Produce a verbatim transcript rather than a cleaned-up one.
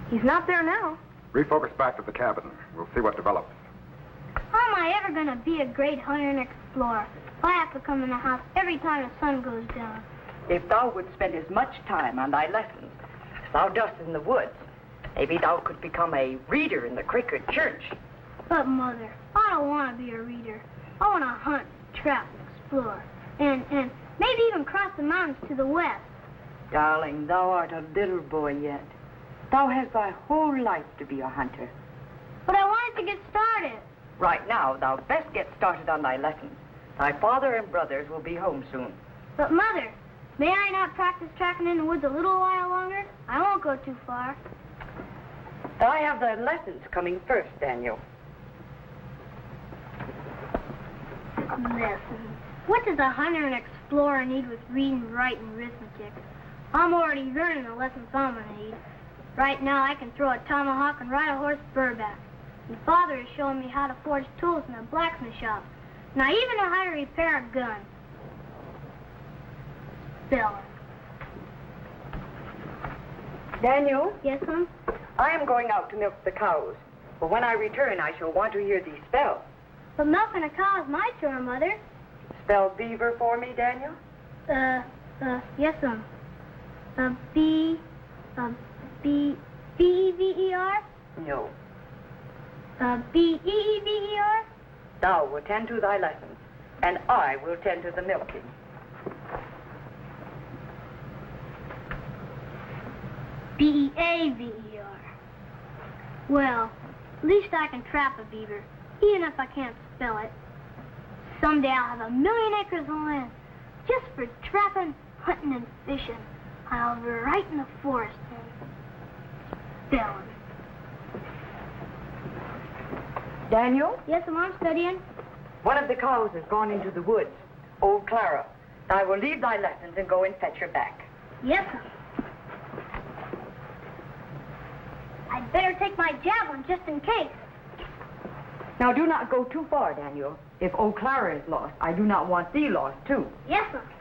He's not there now. Refocus back to the cabin. We'll see what develops. How am I ever going to be a great hunter and explorer if I have to come in the house every time the sun goes down? If thou would spend as much time on thy lessons as thou dost in the woods, maybe thou could become a reader in the Quaker church. But, Mother, I don't want to be a reader. I want to hunt, trap, explore, and, and maybe even cross the mountains to the west. Darling, thou art a little boy yet. Thou hast thy whole life to be a hunter. But I wanted to get started. Right now, thou best get started on thy lessons. Thy father and brothers will be home soon. But, Mother, may I not practice tracking in the woods a little while longer? I won't go too far. Thou have thy lessons coming first, Daniel. Lessons. What does a hunter and explorer need with reading, writing, arithmetic? I'm already learning the lessons I'm going to need. Right now, I can throw a tomahawk and ride a horse bareback. And Father is showing me how to forge tools in a blacksmith shop. And I even know how to repair a gun. Spelling. Daniel? Yes, Mom? I am going out to milk the cows. But when I return, I shall want to hear thee spell. But milking a cow is my chore, Mother. Spell beaver for me, Daniel? Uh, uh, yes, Mom. Uh, B, uh, B, B E V E R? No. Uh, B E E V E R? Thou will tend to thy lessons, and I will tend to the milking. B E A V E R. Well, at least I can trap a beaver, even if I can't spell it. Someday I'll have a million acres of land just for trapping, hunting, and fishing. I'll be right in the forest and spelling. Daniel? Yes, Mom, studying? One of the cows has gone into the woods. Old Clara. I will leave thy lessons and go and fetch her back. Yes, sir. I'd better take my javelin just in case. Now do not go too far, Daniel. If old Clara is lost, I do not want thee lost, too. Yes, sir.